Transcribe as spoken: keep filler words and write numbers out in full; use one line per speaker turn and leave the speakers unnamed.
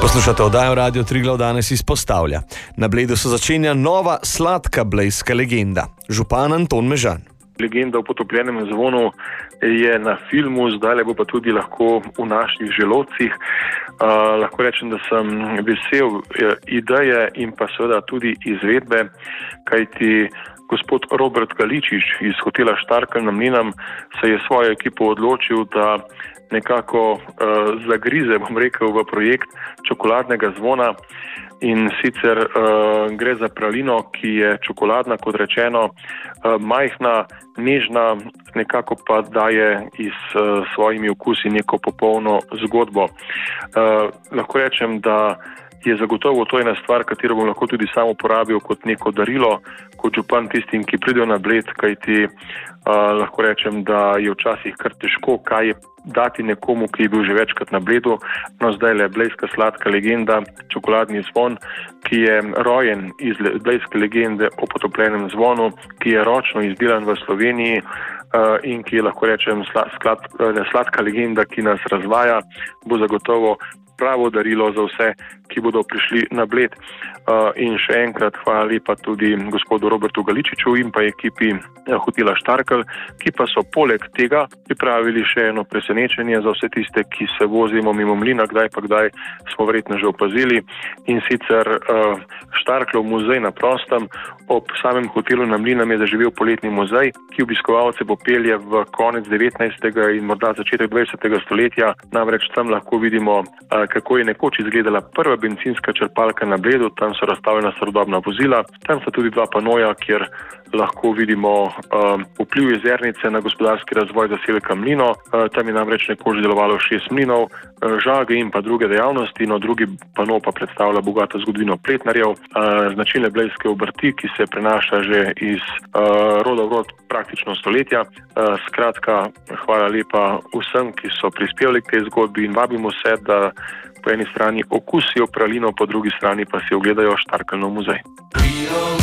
Poslušate oddajo Radio Triglav danes izpostavlja. Na Bledu se začenja nova sladka blejska legenda. Župan Anton Mežan.
Legenda o potopljenem zvonu je na filmu, zdaj bo pa tudi lahko v naših želodcih. Uh, lahko rečem, da sem vesel ideje in pa seveda tudi izvedbe, kajti gospod Robert Galičič iz hotela Štarkelj na Mlinem se je svojo ekipo odločil, da nekako uh, zagrize, bom rekel, v projekt čokoladnega zvona. In sicer uh, gre za pralino, ki je čokoladna, kot rečeno, uh, majhna, nežna, nekako pa daje iz uh, svojimi okusi neko popolno zgodbo. Uh, lahko rečem, da je zagotovo to ena stvar, katero bom lahko tudi sam uporabil kot neko darilo, kot župan tistim, ki pridejo na Bled, kajti uh, lahko rečem, da je včasih kar težko, kaj je dati nekomu, ki je bil že večkrat na Bledu. No, zdaj le blejska sladka legenda, čokoladni zvon, ki je rojen iz blejske legende o potopljenem zvonu, ki je ročno izdelan v Sloveniji uh, in ki je, lahko rečem, sla, sklad, ne, sladka legenda, ki nas razvaja, bo zagotovo pravo darilo za vse, ki bodo prišli na Bled. Uh, in še enkrat hvala lepa tudi gospodu Robertu Galičiču in pa ekipi hotela Štarkelj, ki pa so poleg tega pripravili še eno presenečenje za vse tiste, ki se vozimo mimo Mlina, kdaj pa kdaj smo verjetno že opazili. In sicer uh, Štarklov muzej na prostem ob samem hotelu na Mlinem je zaživel poletni muzej, ki obiskovalce popelje v konec devetnajstega in morda začetek dvajsetega stoletja. Namreč tam lahko vidimo, uh, kako je nekoč izgledala prva bencinska črpalka na Bledu, tam so razstavljena starodobna vozila, tam so tudi dva panoja, kjer lahko vidimo uh, vpliv jezernice na gospodarski razvoj zaselka Mlino. Uh, tam je namreč nekoč delovalo šest mlinov, uh, žage in pa druge dejavnosti, no drugi pano pa predstavlja bogato zgodovino pletnarjev, uh, značilne blejske obrti, ki se prenaša že iz uh, roda v rod praktično stoletja. Uh, skratka, hvala lepa vsem, ki so prispevali k tej zgodbi in vabimo se, da po eni strani okusijo pralino, po drugi strani pa si ogledajo Štarkelj muzej.